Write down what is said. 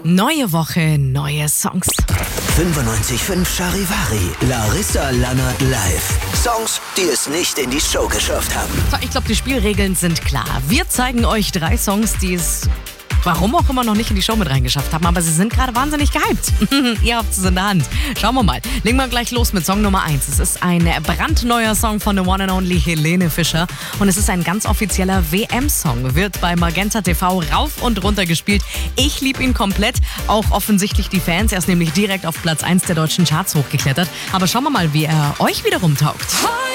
Neue Woche, neue Songs. 95.5 Charivari, Larissa Lannert live. Songs, die es nicht in die Show geschafft haben. So, ich glaube, die Spielregeln sind klar. Wir zeigen euch 3 Songs, die es warum auch immer noch nicht in die Show mit reingeschafft haben, aber sie sind gerade wahnsinnig gehypt. Ihr habt es in der Hand. Schauen wir mal. Legen wir gleich los mit Song Nummer 1. Es ist ein brandneuer Song von der One and Only Helene Fischer und es ist ein ganz offizieller WM-Song. Wird bei Magenta TV rauf und runter gespielt. Ich liebe ihn komplett. Auch offensichtlich die Fans. Er ist nämlich direkt auf Platz 1 der deutschen Charts hochgeklettert. Aber schauen wir mal, wie er euch wiederum taugt.